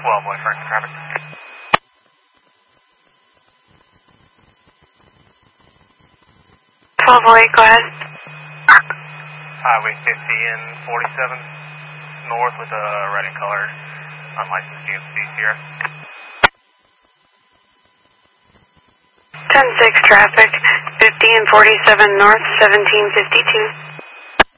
Boy Frank traffic. Go ahead. Highway 50 and 47 north with a red and color unlicensed GMC Sierra. 10-6 traffic, 50 and 47 north, 1752.